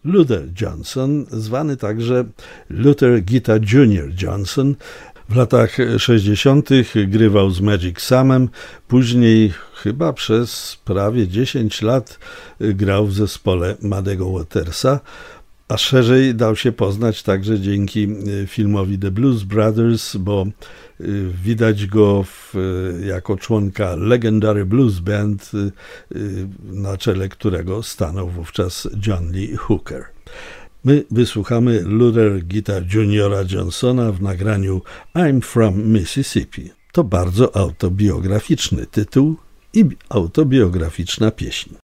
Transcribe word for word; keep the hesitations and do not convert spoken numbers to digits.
Luther Johnson, zwany także Luther Gita junior Johnson, w latach sześćdziesiątych grywał z Magic Samem, później chyba przez prawie dziesięć lat grał w zespole Muddego Watersa, a szerzej dał się poznać także dzięki filmowi The Blues Brothers, bo widać go w, jako członka Legendary Blues Band, na czele którego stanął wówczas John Lee Hooker. My wysłuchamy Luther Gita juniora Johnsona w nagraniu I'm from Mississippi. To bardzo autobiograficzny tytuł i autobiograficzna pieśń.